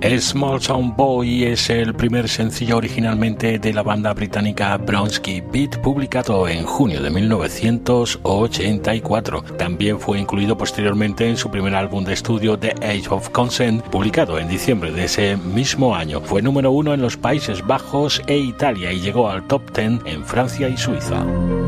Small Town Boy es el primer sencillo originalmente de la banda británica Bronski Beat, publicado en junio de 1984. También fue incluido posteriormente en su primer álbum de estudio The Age of Consent, publicado en diciembre de ese mismo año. Fue número 1 en los Países Bajos e Italia y llegó al top 10 en Francia y Suiza.